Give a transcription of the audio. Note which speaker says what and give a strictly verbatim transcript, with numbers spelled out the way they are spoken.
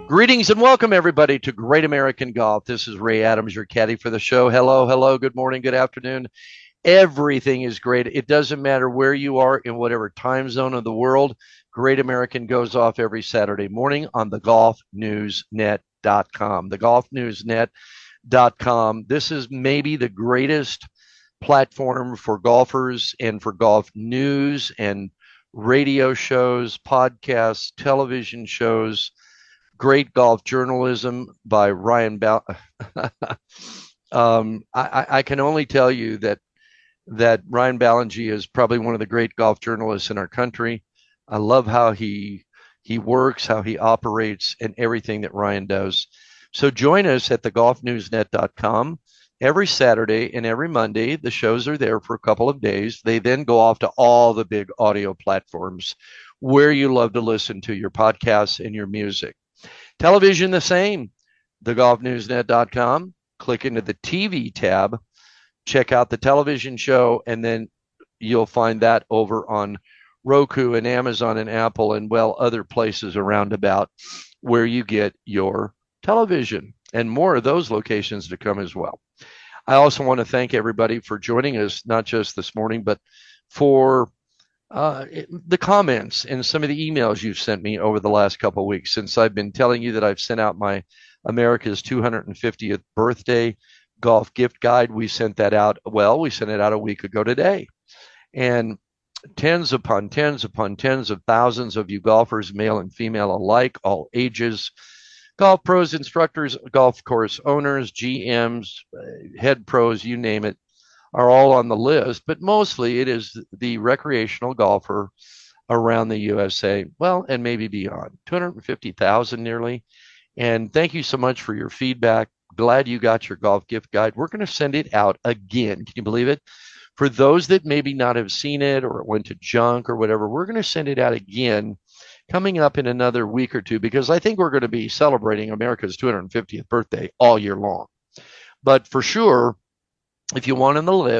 Speaker 1: Greetings and welcome, everybody, to Great American Golf. This is Ray Adams, your caddy for the show. Hello, hello, good morning, good afternoon. Everything is great. It doesn't matter where you are in whatever time zone of the world. Great American goes off every Saturday morning on the golf news net dot com. The golf news net dot com. This is maybe the greatest platform for golfers and for golf news and radio shows, podcasts, television shows, great golf journalism by Ryan Bal. um, I, I can only tell you that that Ryan Ballingy is probably one of the great golf journalists in our country. I love how he he works, how he operates, and everything that Ryan does. So join us at the golf news net dot com every Saturday and every Monday. The shows are there for a couple of days. They then go off to all the big audio platforms where you love to listen to your podcasts and your music. Television, the same. the golf news net dot com. Click into the T V tab, check out the television show, and then you'll find that over on Roku and Amazon and Apple and, well, other places around about where you get your television, and more of those locations to come as well. I also want to thank everybody for joining us, not just this morning, but for uh, the comments and some of the emails you've sent me over the last couple of weeks since I've been telling you that I've sent out my America's two hundred fiftieth birthday golf gift guide. We sent that out. Well, we sent it out a week ago today. And tens upon tens upon tens of thousands of you golfers, male and female alike, all ages, golf pros, instructors, golf course owners, G Ms, head pros, you name it, are all on the list. But mostly it is the recreational golfer around the U S A, well, and maybe beyond, two hundred fifty thousand nearly. And thank you so much for your feedback. Glad you got your golf gift guide. We're going to send it out again. Can you believe it? For those that maybe not have seen it or it went to junk or whatever, we're going to send it out again coming up in another week or two, because I think we're going to be celebrating America's two hundred fiftieth birthday all year long. But for sure, if you want on the list,